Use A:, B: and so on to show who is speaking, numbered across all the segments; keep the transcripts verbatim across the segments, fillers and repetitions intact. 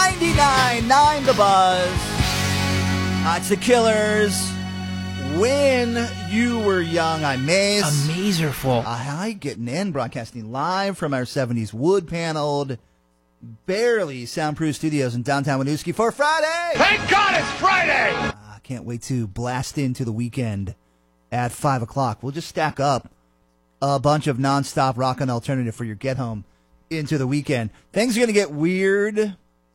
A: ninety-nine point nine The Buzz. Uh, it's the Killers. When You Were Young, I'm Maze.
B: Amazerful.
A: Uh, hi, getting in, broadcasting live from our seventies wood-paneled, barely soundproof studios in downtown Winooski for Friday.
C: Thank God it's Friday!
A: I uh, can't wait to blast into the weekend at five o'clock. We'll just stack up a bunch of nonstop rock and alternative for your get home into the weekend. Things are going to get weird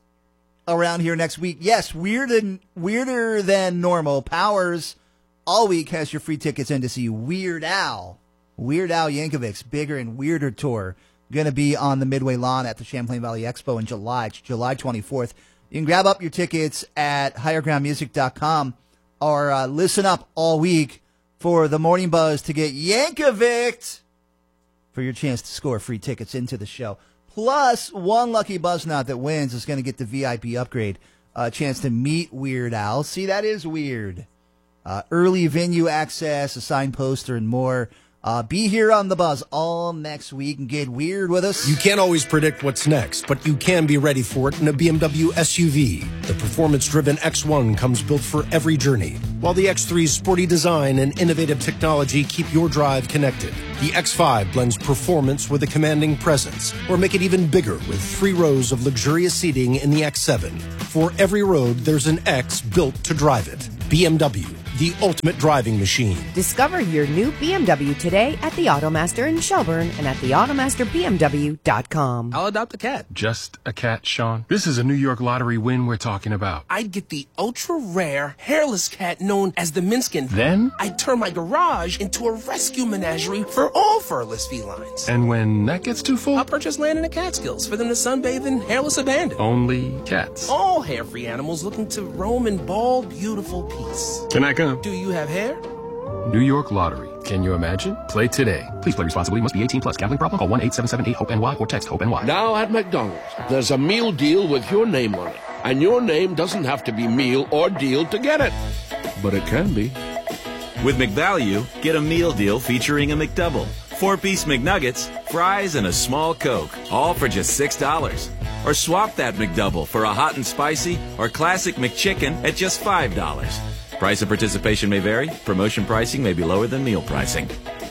A: around here next week. Yes, weird and weirder than normal. Powers all week has your free tickets in to see Weird Al. Weird Al Yankovic's Bigger and Weirder tour. Going to be on the Midway lawn at the Champlain Valley Expo in July, July twenty-fourth. You can grab up your tickets at higher ground music dot com or uh, listen up all week for the Morning Buzz to get Yankovic for your chance to score free tickets into the show. Plus, one lucky Buzznaut that wins is going to get the V I P upgrade, a chance to meet Weird Al. See, that is weird. Uh, early venue access, a signed poster, and more. Uh, be here on The Buzz all next week and get weird with us.
D: You can't always predict what's next, but you can be ready for it in a B M W S U V. The performance-driven X one comes built for every journey, while the X three's sporty design and innovative technology keep your drive connected. The X five blends performance with a commanding presence, or make it even bigger with three rows of luxurious seating in the X seven. For every road, there's an X built to drive it. B M W, the ultimate driving machine.
E: Discover your new B M W today at the Automaster in Shelburne and at the automaster b m w dot com.
F: I'll adopt a cat.
G: Just a cat, Sean? This is a New York lottery win we're talking about.
F: I'd get the ultra-rare, hairless cat known as the Minskin.
G: Then?
F: I'd turn my garage into a rescue menagerie for all furless felines.
G: And when that gets too full?
F: I'll purchase land in the Catskills for them to sunbathe in hairless abandon.
G: Only cats.
F: All hair-free animals looking to roam in bald, beautiful peace.
G: Can I come?
F: Do you have hair?
G: New York Lottery. Can you imagine? Play today. Please play responsibly. Must be eighteen plus. Gambling problem? Call one eight seven seven eight hope N Y or text HOPE-N Y.
H: Now at McDonald's, there's a meal deal with your name on it. And your name doesn't have to be meal or deal to get it. But it can be.
I: With McValue, get a meal deal featuring a McDouble, four-piece McNuggets, fries, and a small Coke, all for just six dollars. Or swap that McDouble for a hot and spicy or classic McChicken at just five dollars. Price of participation may vary. Promotion pricing may be lower than meal pricing.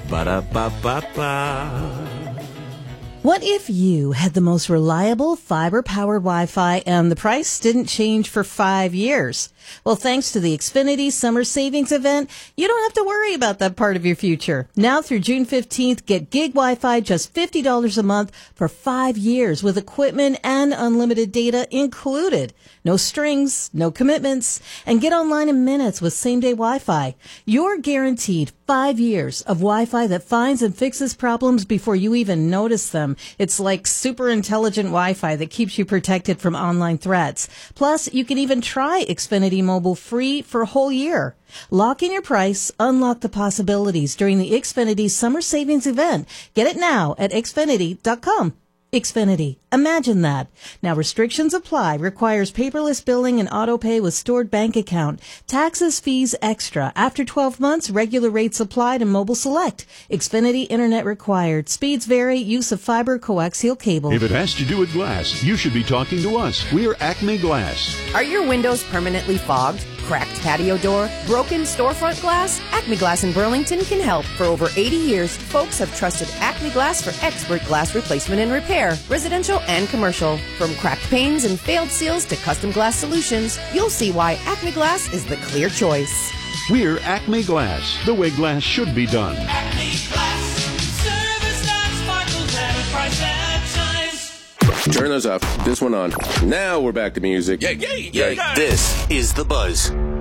I: Ba-da-ba-ba-ba.
J: What if you had the most reliable fiber-powered Wi-Fi and the price didn't change for five years? Well, thanks to the Xfinity Summer Savings Event, you don't have to worry about that part of your future. Now through June fifteenth, get gig Wi-Fi just fifty dollars a month for five years with equipment and unlimited data included. No strings, no commitments, and get online in minutes with same-day Wi-Fi. You're guaranteed five years of Wi-Fi that finds and fixes problems before you even notice them. It's like super intelligent Wi-Fi that keeps you protected from online threats. Plus, you can even try Xfinity Mobile free for a whole year. Lock in your price, unlock the possibilities during the Xfinity Summer Savings Event. Get it now at xfinity dot com. Xfinity. Imagine that. Now restrictions apply. Requires paperless billing and auto pay with stored bank account. Taxes, fees extra. After twelve months, regular rates applied and mobile select. Xfinity internet required. Speeds vary. Use of fiber coaxial cable.
K: If it has to do with glass, you should be talking to us. We're Acme Glass.
E: Are your windows permanently fogged? Cracked patio door? Broken storefront glass? Acme Glass in Burlington can help. For over eighty years, folks have trusted Acme Glass for expert glass replacement and repair, residential and commercial. From cracked panes and failed seals to custom glass solutions, you'll see why Acme Glass is the clear choice.
K: We're Acme Glass, the way glass should be done.
L: Acme Glass, service that sparkles at a price that shines.
M: Turn those off. This one on. Now we're back to music.
H: Yeah, yeah, yeah.
N: This is The Buzz.